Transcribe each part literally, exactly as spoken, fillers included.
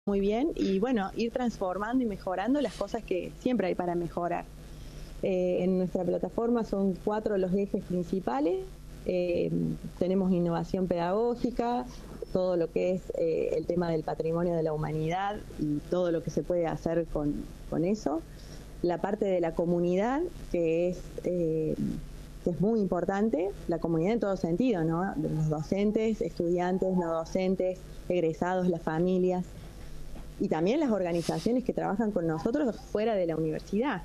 muy bien y bueno, ir transformando y mejorando las cosas que siempre hay para mejorar. Eh, en nuestra plataforma son cuatro los ejes principales. Eh, tenemos innovación pedagógica, todo lo que es eh, el tema del patrimonio de la humanidad y todo lo que se puede hacer con, con eso. La parte de la comunidad, que es, eh, que es muy importante, la comunidad en todo sentido, ¿no? Los docentes, estudiantes, no docentes, egresados, las familias, y también las organizaciones que trabajan con nosotros fuera de la universidad.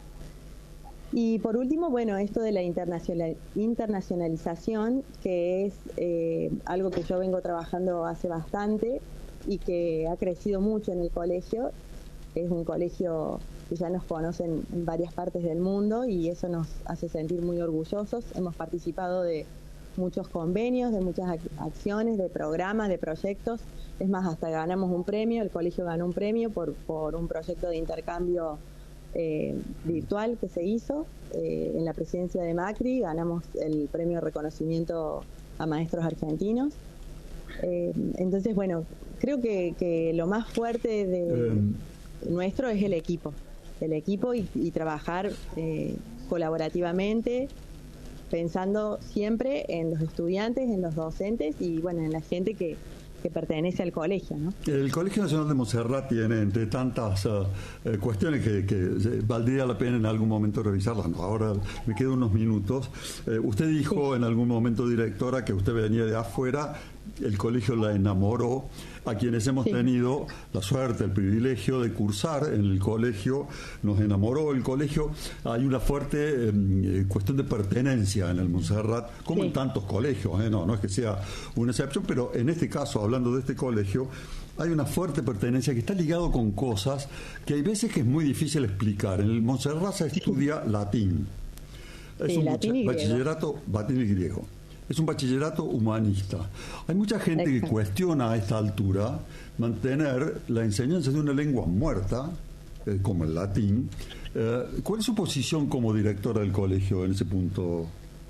Y por último, bueno, esto de la internacional, internacionalización, que es eh, algo que yo vengo trabajando hace bastante y que ha crecido mucho en el colegio. Es un colegio que ya nos conocen en varias partes del mundo y eso nos hace sentir muy orgullosos. Hemos participado de muchos convenios, de muchas ac acciones, de programas, de proyectos. Es más, hasta ganamos un premio, el colegio ganó un premio por, por un proyecto de intercambio eh, virtual que se hizo eh, en la presidencia de Macri. Ganamos el premio de reconocimiento a maestros argentinos. Eh, entonces, bueno, creo que, que lo más fuerte de um. nuestro es el equipo, el equipo y, y trabajar eh, colaborativamente, pensando siempre en los estudiantes, en los docentes y bueno, en la gente que, que pertenece al colegio, ¿no? El Colegio Nacional de Montserrat tiene, entre tantas uh, eh, cuestiones que, que valdría la pena en algún momento revisarlas. No, ahora me quedan unos minutos. Eh, usted dijo sí. en algún momento, directora, que usted venía de afuera. El colegio la enamoró. A quienes hemos sí. tenido la suerte, el privilegio de cursar en el colegio, nos enamoró el colegio. Hay una fuerte eh, cuestión de pertenencia en el Montserrat, como sí. en tantos colegios, ¿eh? no, no es que sea una excepción, pero en este caso, hablando de este colegio, hay una fuerte pertenencia que está ligado con cosas que hay veces que es muy difícil explicar. En el Montserrat se estudia sí. latín. Es sí, un latín y bachillerato latín y griego. Es un bachillerato humanista. Hay mucha gente Exacto. que cuestiona a esta altura mantener la enseñanza de una lengua muerta, eh, como el latín. Eh, ¿Cuál es su posición como directora del colegio en ese punto?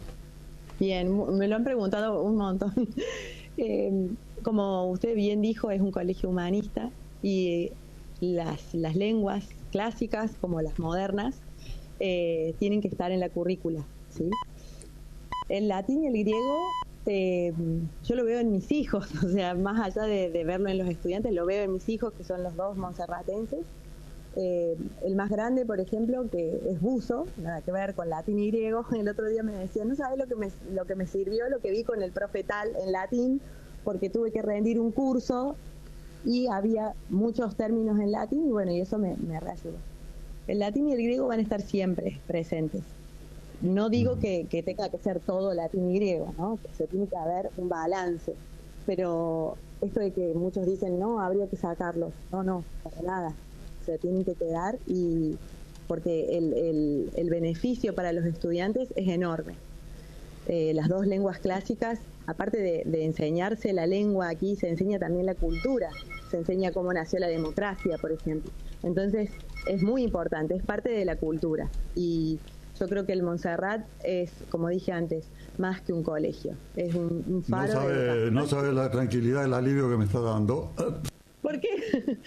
Bien, me lo han preguntado un montón. eh, como usted bien dijo, es un colegio humanista y las, las lenguas clásicas, como las modernas, eh, tienen que estar en la currícula, ¿sí? El latín y el griego, eh, yo lo veo en mis hijos, o sea, más allá de, de verlo en los estudiantes, lo veo en mis hijos, que son los dos monserratenses. Eh, el más grande, por ejemplo, que es buzo, nada que ver con latín y griego, el otro día me decía, no sabes lo que me, lo que me sirvió, lo que vi con el profe tal en latín, porque tuve que rendir un curso y había muchos términos en latín y bueno, y eso me, me reayudó. El latín y el griego van a estar siempre presentes. No digo que, que tenga que ser todo latín y griego, ¿no? Que se tiene que haber un balance, pero esto de que muchos dicen, no, habría que sacarlos, no, no, para nada, se tienen que quedar y porque el, el, el beneficio para los estudiantes es enorme. Eh, las dos lenguas clásicas, aparte de, de enseñarse la lengua aquí, se enseña también la cultura, se enseña cómo nació la democracia, por ejemplo. Entonces, es muy importante, es parte de la cultura y yo creo que el Montserrat es, como dije antes, más que un colegio. Es un, un faro. No sabe, de no sabe la tranquilidad, el alivio que me está dando. ¿Por qué?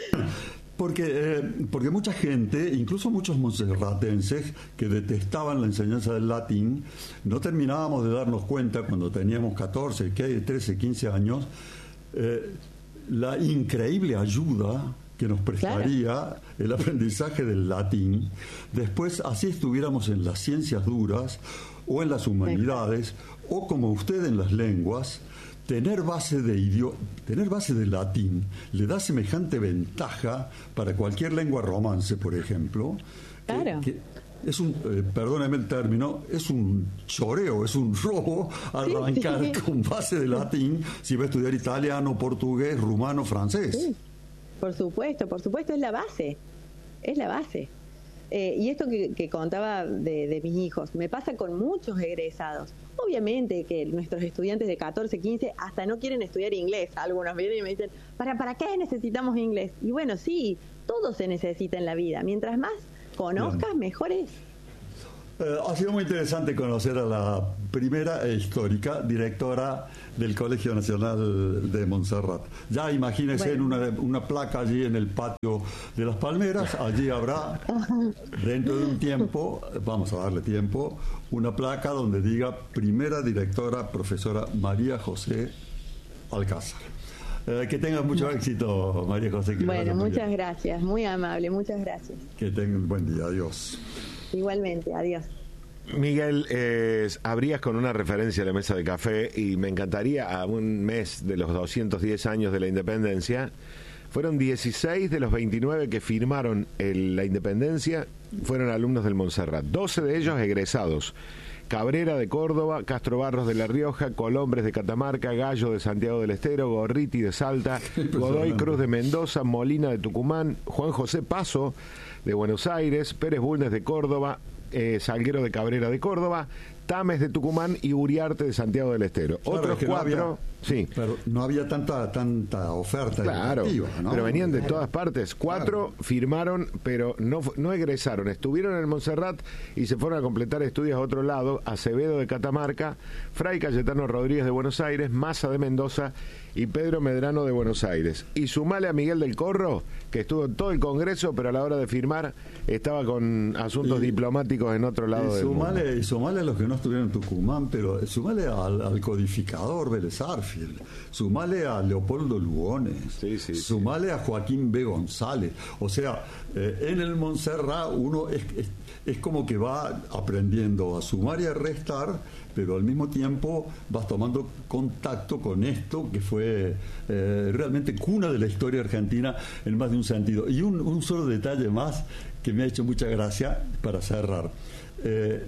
Porque, eh, porque mucha gente, incluso muchos monserratenses que detestaban la enseñanza del latín, no terminábamos de darnos cuenta cuando teníamos catorce, trece, quince años, eh, la increíble ayuda que nos prestaría claro. el aprendizaje del latín. Después, así estuviéramos en las ciencias duras o en las humanidades o como usted en las lenguas, tener base de idioma, tener base de latín le da semejante ventaja para cualquier lengua romance, por ejemplo. Claro. Que, que es un, eh, perdóneme el término, es un choreo, es un robo arrancar sí, sí. con base de latín si va a estudiar italiano, portugués, rumano, francés. Sí. Por supuesto, por supuesto, es la base, es la base. Eh, y esto que, que contaba de, de mis hijos, me pasa con muchos egresados. Obviamente que nuestros estudiantes de catorce, quince hasta no quieren estudiar inglés. Algunos vienen y me dicen, ¿para, ¿para qué necesitamos inglés? Y bueno, sí, todo se necesita en la vida. Mientras más conozcas, mejor es. Eh, ha sido muy interesante conocer a la primera e histórica directora del Colegio Nacional de Montserrat. Ya imagínense bueno. en una, una placa allí en el patio de las Palmeras, allí habrá, dentro de un tiempo, vamos a darle tiempo, una placa donde diga primera directora, profesora María José Alcázar. Eh, que tengas mucho éxito, María José. Que bueno, muchas bien. gracias, muy amable, muchas gracias. Que tengan buen día, adiós. Igualmente, adiós. Miguel, eh, abrías con una referencia a la mesa de café y me encantaría, a un mes de los doscientos diez años de la independencia, fueron dieciséis de los veintinueve que firmaron el, la independencia, fueron alumnos del Montserrat, doce de ellos egresados. Cabrera de Córdoba, Castro Barros de La Rioja, Colombres de Catamarca, Gallo de Santiago del Estero, Gorriti de Salta, Godoy Cruz de Mendoza, Molina de Tucumán, Juan José Paso de Buenos Aires, Pérez Bulnes de Córdoba, eh, Salguero de Cabrera de Córdoba, Tames de Tucumán y Uriarte de Santiago del Estero. Claro, Otros es que cuatro, no había, sí. Pero no había tanta tanta oferta. Claro, ¿no? Pero venían de todas partes. Cuatro claro. firmaron, pero no, no egresaron. Estuvieron en el Montserrat y se fueron a completar estudios a otro lado. Acevedo de Catamarca, Fray Cayetano Rodríguez de Buenos Aires, Massa de Mendoza y Pedro Medrano de Buenos Aires. Y sumale a Miguel del Corro, que estuvo en todo el Congreso, pero a la hora de firmar estaba con asuntos y, diplomáticos en otro lado del sumale, mundo. Y sumale a los que no estuvieron en Tucumán, pero sumale al, al codificador Vélez Arfield, sumale a Leopoldo Lugones, sí, sí, sumale sí. a Joaquín B. González. O sea, eh, en el Montserrat uno es, es, es como que va aprendiendo a sumar y a restar, pero al mismo tiempo vas tomando contacto con esto que fue eh, realmente cuna de la historia argentina en más de un sentido. Y un, un solo detalle más que me ha hecho mucha gracia para cerrar. Eh,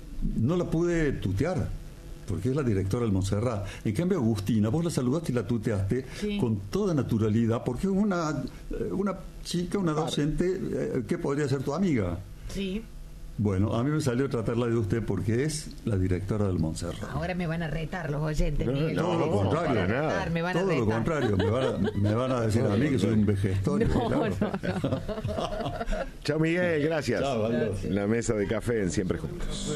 no la pude tutear, porque es la directora del Montserrat. En cambio, Agustina, vos la saludaste y la tuteaste sí. con toda naturalidad, porque es una, una chica, una docente eh, que podría ser tu amiga. Sí. Bueno, a mí me salió tratarla de usted porque es la directora del Montserrat. Ahora me van a retar los oyentes, no, Miguel. Todo lo contrario. No, retar, me van todo a lo contrario. Me van a, me van a decir a mí que soy un vejestorio. No, claro. no, no. Chao, Miguel, gracias. Chao, gracias. La mesa de café en Siempre Juntos.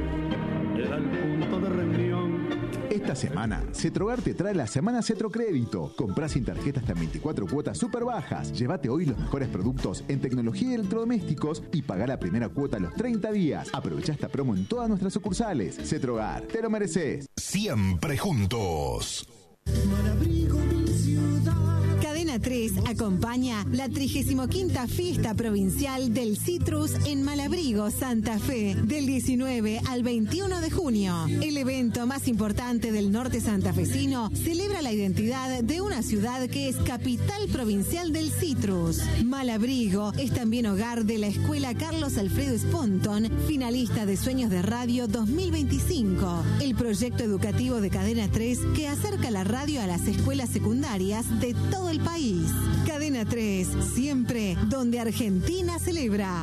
Llega el punto de reunión. Esta semana, Cetrogar te trae la Semana Cetrocrédito. Comprá sin tarjeta hasta veinticuatro cuotas súper bajas. Llévate hoy los mejores productos en tecnología y electrodomésticos y pagá la primera cuota a los treinta días. Aprovecha esta promo en todas nuestras sucursales. Cetrogar, te lo mereces. Siempre juntos. Malabrigo, mi ciudad. Cadena tres acompaña la trigésima quinta Fiesta Provincial del Citrus en Malabrigo, Santa Fe, del diecinueve al veintiuno de junio. El evento más importante del norte santafesino celebra la identidad de una ciudad que es capital provincial del citrus. Malabrigo es también hogar de la Escuela Carlos Alfredo Sponton, finalista de Sueños de Radio dos mil veinticinco, el proyecto educativo de Cadena tres que acerca la radio a las escuelas secundarias de todo el país. Cadena tres, siempre donde Argentina celebra.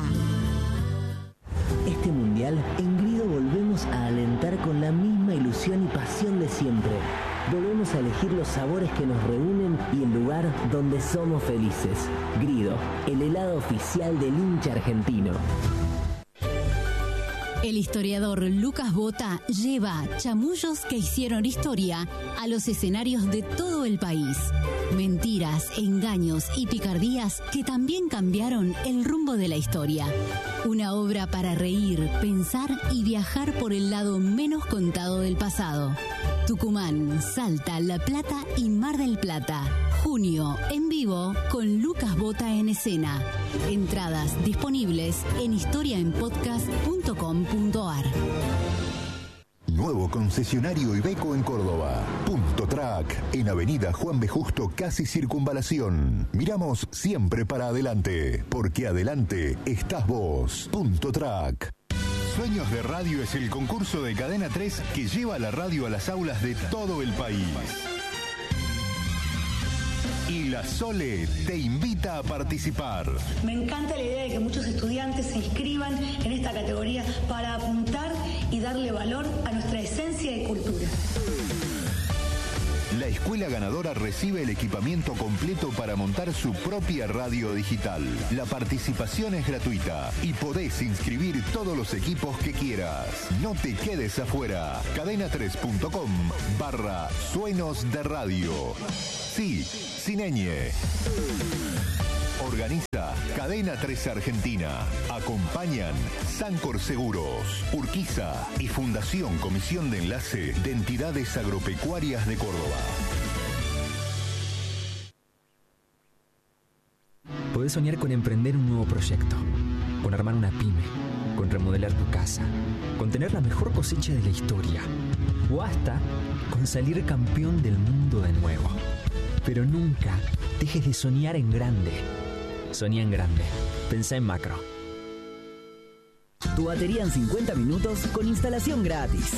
Este mundial, en Grido volvemos a alentar con la misma ilusión y pasión de siempre. Volvemos a elegir los sabores que nos reúnen y el lugar donde somos felices. Grido, el helado oficial del hincha argentino. El historiador Lucas Bota lleva chamullos que hicieron historia a los escenarios de todo el país. Mentiras, engaños y picardías que también cambiaron el rumbo de la historia. Una obra para reír, pensar y viajar por el lado menos contado del pasado. Tucumán, Salta, La Plata y Mar del Plata. Junio, en vivo, con Lucas Bota en escena. Entradas disponibles en historia en podcast punto com punto a r. Nuevo concesionario Iveco en Córdoba. Punto Track, en Avenida Juan B. Justo, casi Circunvalación. Miramos siempre para adelante, porque adelante estás vos. Punto Track. Sueños de Radio es el concurso de Cadena tres que lleva la radio a las aulas de todo el país. Y la Sole te invita a participar. Me encanta la idea de que muchos estudiantes se inscriban en esta categoría para apuntar y darle valor a nuestra esencia de cultura. La la escuela ganadora recibe el equipamiento completo para montar su propia radio digital. La participación es gratuita y podés inscribir todos los equipos que quieras. No te quedes afuera. cadena tres punto com barra suenos de radio. Sí, sin ñ. Organiza Cadena tres Argentina. Acompañan Sancor Seguros, Urquiza y Fundación Comisión de Enlace de Entidades Agropecuarias de Córdoba. Podés soñar con emprender un nuevo proyecto, con armar una pyme, con remodelar tu casa, con tener la mejor cosecha de la historia, o hasta con salir campeón del mundo de nuevo. Pero nunca dejes de soñar en grande. Soñá en grande. Pensá en macro. Tu batería en cincuenta minutos con instalación gratis.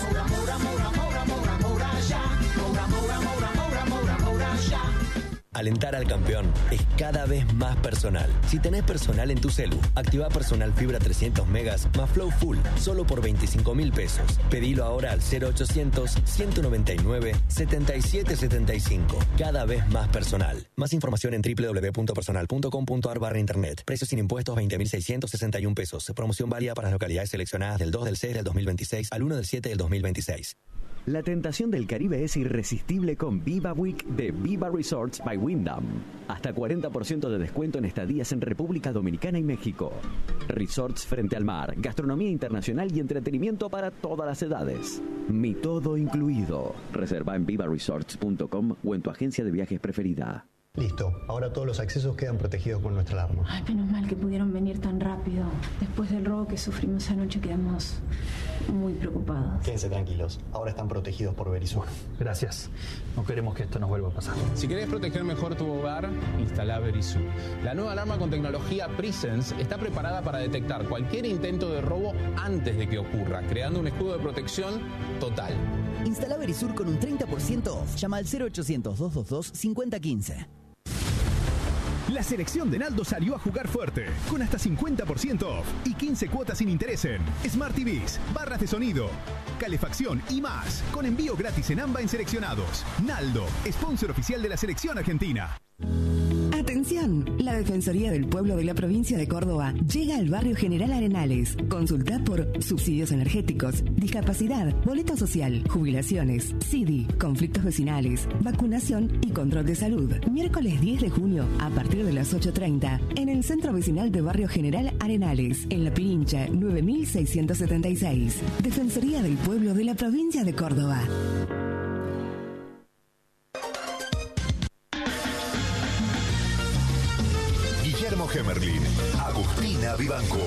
Alentar al campeón es cada vez más personal. Si tenés personal en tu celu, activa personal fibra trescientos megas más Flow Full, solo por veinticinco mil pesos. Pedilo ahora al cero ochocientos, ciento noventa y nueve, setenta y siete setenta y cinco. Cada vez más personal. Más información en doble u doble u doble u punto personal punto com punto a r barra internet. Precios sin impuestos veinte mil seiscientos sesenta y uno pesos. Promoción válida para las localidades seleccionadas del dos del seis del dos mil veintiséis al uno del siete del dos mil veintiséis. La tentación del Caribe es irresistible con Viva Week de Viva Resorts by Wyndham. Hasta cuarenta por ciento de descuento en estadías en República Dominicana y México. Resorts frente al mar, gastronomía internacional y entretenimiento para todas las edades. Mi todo incluido. Reserva en viva resorts punto com o en tu agencia de viajes preferida. Listo, ahora todos los accesos quedan protegidos con nuestra alarma. Ay, menos mal que pudieron venir tan rápido. Después del robo que sufrimos anoche quedamos muy preocupados. Quédense tranquilos, ahora están protegidos por Verisur. Gracias, no queremos que esto nos vuelva a pasar. Si querés proteger mejor tu hogar, instala Verisur. La nueva alarma con tecnología Presence está preparada para detectar cualquier intento de robo antes de que ocurra, creando un escudo de protección total. Instala Verisur con un treinta por ciento off. Llama al cero ochocientos, doscientos veintidós, cincuenta quince. La selección de Naldo salió a jugar fuerte, con hasta cincuenta por ciento off y quince cuotas sin interés en Smart T Vs, barras de sonido, calefacción y más, con envío gratis en AMBA en seleccionados. Naldo, sponsor oficial de la selección argentina. Atención, la Defensoría del Pueblo de la provincia de Córdoba llega al barrio General Arenales. Consulta por subsidios energéticos, discapacidad, boleto social, jubilaciones, C I D I, conflictos vecinales, vacunación y control de salud. Miércoles diez de junio, a partir de las ocho treinta, en el Centro Vecinal de Barrio General Arenales, en La Pirincha, nueve mil seiscientos setenta y seis. Defensoría del Pueblo de la provincia de Córdoba. Guillermo Hemerlin, Agustina Vivanco.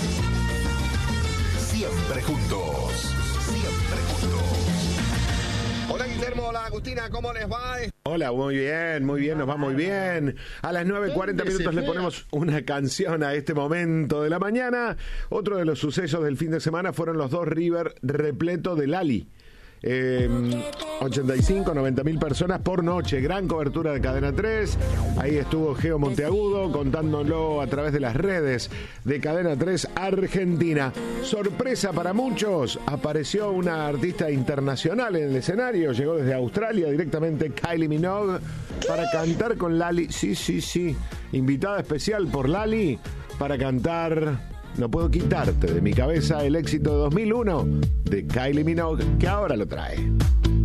Siempre juntos. Siempre juntos. Hola Guillermo, hola Agustina, ¿cómo les va? Hola, muy bien, muy bien, nos va muy bien. A las nueve cuarenta minutos le ponemos una canción a este momento de la mañana. Otro de los sucesos del fin de semana fueron los dos River repleto de Lali. Eh, ochenta y cinco, noventa mil personas por noche, gran cobertura de Cadena tres. Ahí estuvo Geo Monteagudo contándolo a través de las redes de Cadena tres Argentina. Sorpresa para muchos, apareció una artista internacional en el escenario, llegó desde Australia directamente, Kylie Minogue, para cantar con Lali. Sí, sí, sí, invitada especial por Lali para cantar No puedo quitarte de mi cabeza, el éxito de dos mil uno de Kylie Minogue, que ahora lo trae.